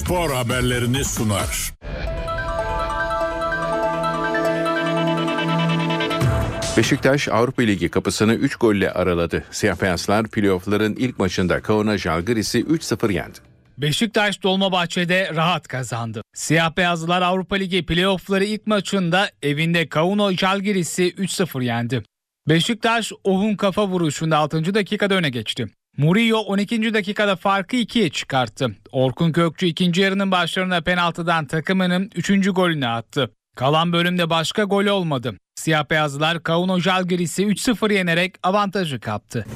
spor haberlerini sunar. Beşiktaş Avrupa Ligi kapısını 3 golle araladı. Siyah beyazlar playoff'ların ilk maçında Kauno Žalgiris'i 3-0 yendi. Beşiktaş Dolmabahçe'de rahat kazandı. Siyah beyazlılar Avrupa Ligi playoff'ları ilk maçında evinde Kauno Žalgiris'i 3-0 yendi. Beşiktaş Ohun kafa vuruşunda 6. dakikada öne geçti. Murillo 12. dakikada farkı 2'ye çıkarttı. Orkun Kökçü ikinci yarının başlarında penaltıdan takımının 3. golünü attı. Kalan bölümde başka gol olmadı. Siyah beyazlılar Kauno Žalgiris'i 3-0 yenerek avantajı kaptı.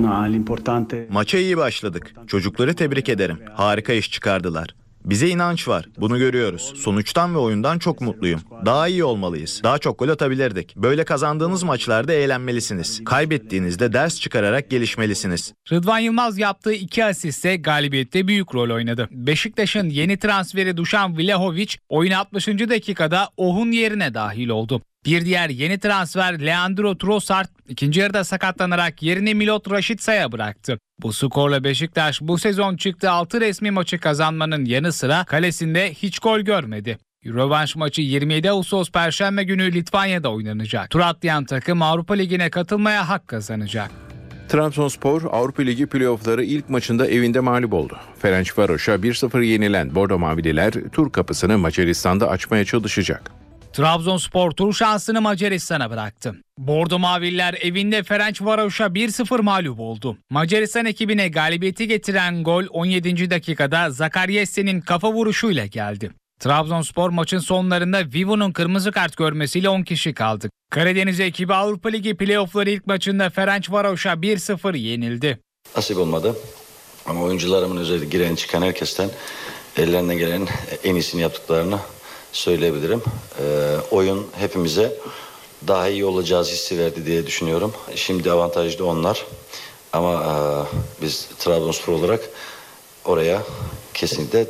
Maça iyi başladık. Çocukları tebrik ederim. Harika iş çıkardılar. Bize inanç var. Bunu görüyoruz. Sonuçtan ve oyundan çok mutluyum. Daha iyi olmalıyız. Daha çok gol atabilirdik. Böyle kazandığınız maçlarda eğlenmelisiniz. Kaybettiğinizde ders çıkararak gelişmelisiniz. Rıdvan Yılmaz yaptığı 2 asistle galibiyette büyük rol oynadı. Beşiktaş'ın yeni transferi Dušan Vlahović oyun 60. dakikada Ohun yerine dahil oldu. Bir diğer yeni transfer Leandro Trossard ikinci yarıda sakatlanarak yerini Milot Rashića'ya bıraktı. Bu skorla Beşiktaş bu sezon çıktığı 6 resmi maçı kazanmanın yanı sıra kalesinde hiç gol görmedi. Rövanş maçı 27 Ağustos Perşembe günü Litvanya'da oynanacak. Tur atlayan takım Avrupa Ligi'ne katılmaya hak kazanacak. Trabzonspor Avrupa Ligi playoff'ları ilk maçında evinde mağlup oldu. Ferencvaros'a 1-0 yenilen Bordo Mavililer tur kapısını Macaristan'da açmaya çalışacak. Trabzonspor tur şansını Macaristan'a bıraktı. Bordo Mavililer evinde Ferencvaros'a 1-0 mağlup oldu. Macaristan ekibine galibiyeti getiren gol 17. dakikada Zakariyesse'nin kafa vuruşuyla geldi. Trabzonspor maçın sonlarında Vivo'nun kırmızı kart görmesiyle 10 kişi kaldı. Karadeniz ekibi Avrupa Ligi playoff'ları ilk maçında Ferencvaros'a 1-0 yenildi. Nasip olmadı ama oyuncularımın özellikle giren çıkan herkesten ellerinden gelen en iyisini yaptıklarını söyleyebilirim. Oyun hepimize daha iyi olacağız hissi verdi diye düşünüyorum. Şimdi avantajlı onlar ama biz Trabzonspor olarak oraya kesinlikle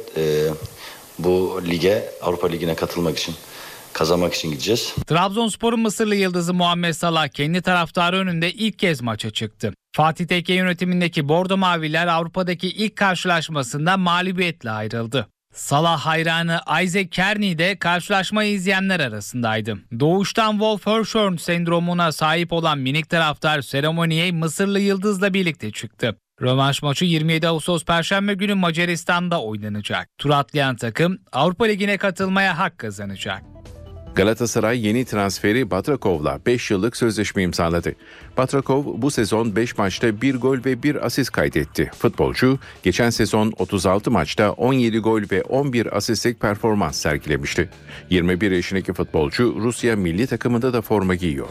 bu lige, Avrupa Ligi'ne katılmak için, kazanmak için gideceğiz. Trabzonspor'un Mısırlı yıldızı Muhammed Salah kendi taraftarı önünde ilk kez maça çıktı. Fatih Tekke yönetimindeki Bordo Maviler Avrupa'daki ilk karşılaşmasında mağlubiyetle ayrıldı. Salah hayranı Isaac Kearney de karşılaşmayı izleyenler arasındaydı. Doğuştan Wolf-Hirschhorn sendromuna sahip olan minik taraftar seremoniye Mısırlı yıldızla birlikte çıktı. Rövanş maçı 27 Ağustos Perşembe günü Macaristan'da oynanacak. Tur atlayan takım Avrupa Ligi'ne katılmaya hak kazanacak. Galatasaray yeni transferi Batrakov'la 5 yıllık sözleşme imzaladı. Batrakov bu sezon 5 maçta 1 gol ve 1 asist kaydetti. Futbolcu geçen sezon 36 maçta 17 gol ve 11 asistlik performans sergilemişti. 21 yaşındaki futbolcu Rusya milli takımında da forma giyiyor.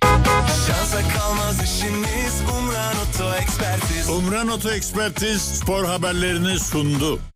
Umran Oto Ekspertiz spor haberlerini sundu.